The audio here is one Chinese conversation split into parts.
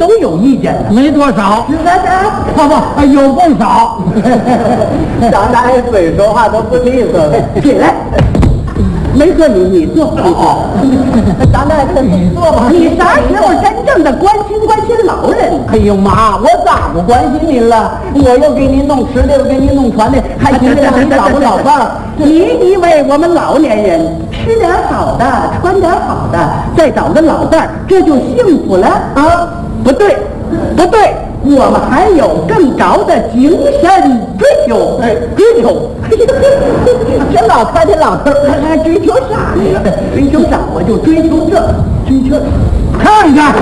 都有意见的。 没多少，不，有不少。 张大爷嘴说话都不利索了。起来，没说你坐。张大爷，你坐吧。你啥时候真正的关心老人？ 哎呦妈，我咋不关心您了？我又给您弄吃的，又给您弄穿的，还寻思让您找个老伴儿。 你以为我们老年人吃点好的，穿点好的，再找个老伴儿，这就幸福了啊？不对，我们还有更高的精神追求。追求。这老太太老头还追求啥呢？追求啥？我就追求这，追求。 看看。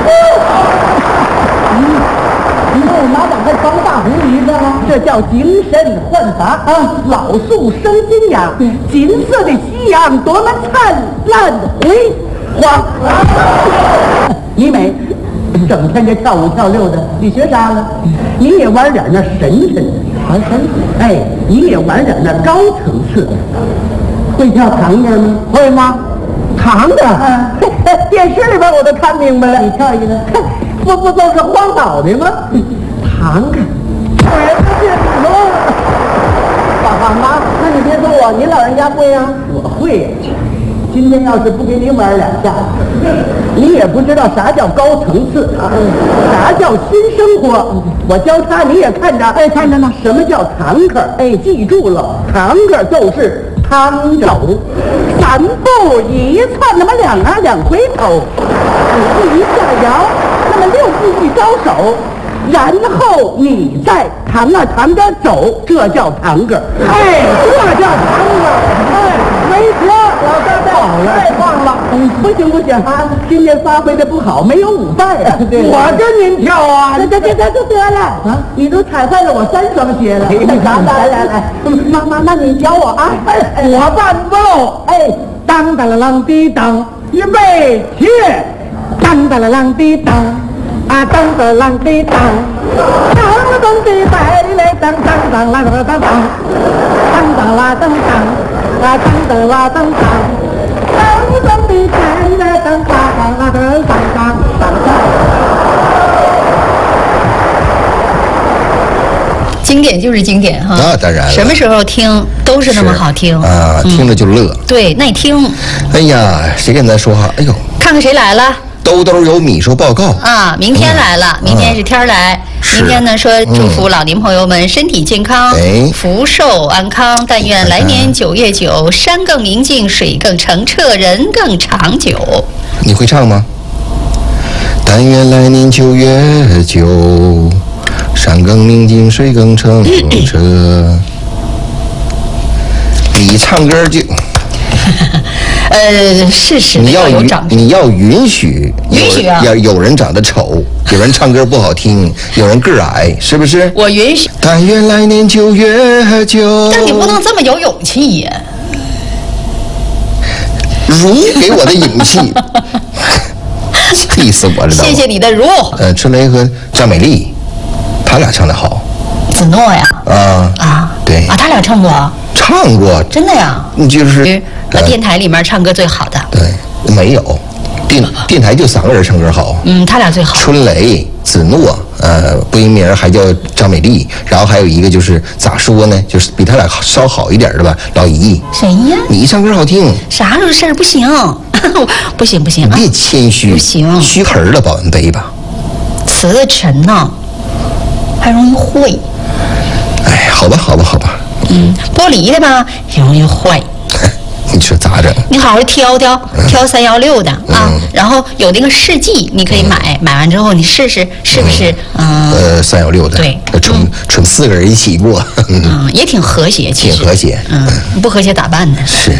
你说我妈咋还装大狐狸呢？这叫精神焕发啊！老树生金阳，金色的夕阳多么灿烂辉煌！你美，整天这跳五跳六的，你学啥了？你也玩点那神神，哎，你也玩点那高层次的，会跳探戈吗？会吗？ 躺着， 电视里边我都看明白了。你跳一个，不都是荒岛的吗？堂哥，妈，那你别说我，你老人家会啊？我会。今天要是不给你玩两下，你也不知道啥叫高层次啊，啥叫新生活。我教他，你也看着，哎，看着呢。什么叫堂哥？哎，记住了，堂哥就是汤肘，三步一窜，那么两回头，五步一下摇，那么六步一招手，然后你再堂着走，这叫堂哥。哎，这叫堂哥。哎，没错，老大太好了，太棒了。不行啊，今天发挥的不好，没有舞伴啊。 我跟您跳啊。 这就得了啊！你都踩坏了我3双鞋了。来，妈，那你教我啊。 我伴奏。 哎， 当当啷啷滴当，预备起，当当啷啷滴当，啊当当啷滴当，当了当滴摆来当当啦当当，当当啦当当，啊当当啦当当，当当滴摆来当当啦当当。 经典就是经典哈， 那当然了， 什么时候听都是那么好听啊，听着就乐。 对，耐听。 哎呀，谁跟咱说话？哎呦， 看看谁来了。 兜有米说报告啊，明天来了，明天是天儿来。明天呢说祝福老年朋友们身体健康，福寿安康，但愿来年9月9，山更宁静，水更澄澈，人更长久。 你会唱吗？但愿来年9月9。山更宁静，水更澄澈。你唱歌就， 是的， 你要允许啊！ 有人长得丑，有人唱歌不好听，有人个儿矮，是不是？ 我允许。 但愿来年9月9。 但你不能这么有勇气呀！ 如给我的勇气，气死我了！ 谢谢你的如。 春雷和张美丽。他俩唱得好， 子诺呀， 对啊，他俩唱过，真的呀， 就是电台里面唱歌最好的， 对，没有，电台就3个人唱歌好， 他俩最好， 春雷、子诺，播音名还叫张美丽，然后还有一个就是咋说呢，就是比他俩稍好一点的吧，老姨。 谁呀？ 你唱歌好听， 啥时候事儿不行，不行啊， 别谦虚， 不行， 虚盆了保温杯吧， 瓷沉呢。还容易坏， 哎，好吧， 玻璃的吧也容易坏。 你说咋整？ 你好好挑316的啊，然后有那个试剂，你可以买完之后你试试是不是 316的， 对， 纯4个人一起过， 也挺和谐，其实挺和谐， 不和谐咋办呢？ 是，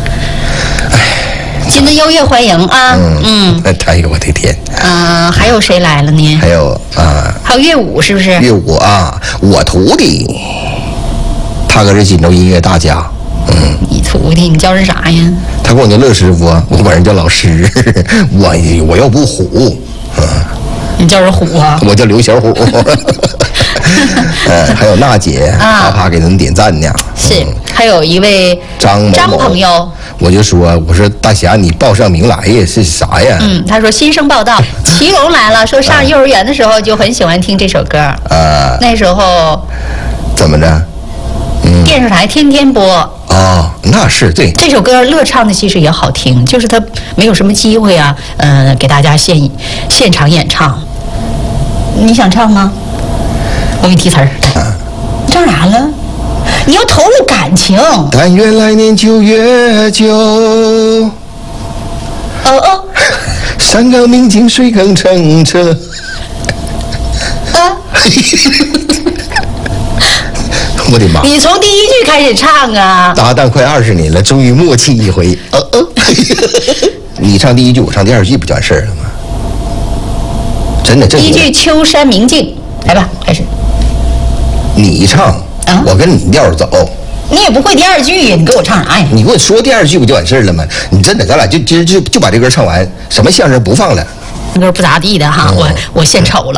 新的优越欢迎啊！ 哎呦我的天！ 还有谁来了呢？ 还有还有乐舞是不是？ 乐舞啊，我徒弟，他可是锦州音乐大家。 你徒弟，你叫人啥呀？ 他管我叫乐师傅，我管人叫老师。我又不虎， 你叫人虎啊？ 我叫刘小虎。 还有娜姐，啪啪给咱点赞呢。 是，还有一位张朋友， 我就说大侠，你报上名来呀，是啥呀？ 他说新生报道，祁隆来了，说上幼儿园的时候就很喜欢听这首歌。那时候怎么着？ 电视台天天播。 那是对。 这首歌乐唱的其实也好听，就是他没有什么机会啊，给大家现场演唱。你想唱吗？我给你提词儿。唱啥了？你要投入感情。 但愿来年9月9。山高明镜水更澄澈。我的妈！ 你从第一句开始唱啊！ 搭档快20年了，终于默契一回。你唱第一句，我唱第2句，不就完事儿了吗？真的， 第一句秋山明镜，来吧，开始。 你唱，我跟你调走。 你也不会第2句呀，你给我唱啥呀？ 你给我说第2句不就完事儿了吗？你真的，咱俩就把这歌唱完，什么相声不放了。 歌不咋地的哈，我献丑了。